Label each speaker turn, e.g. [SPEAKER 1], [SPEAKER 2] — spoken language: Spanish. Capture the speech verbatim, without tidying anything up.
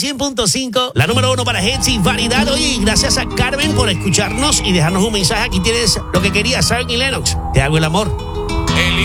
[SPEAKER 1] cien punto cinco, la número uno para hits y variedad. Oye, gracias a Carmen por escucharnos y dejarnos un mensaje. Aquí tienes lo que quería, Zion y Lennox. Te hago el amor.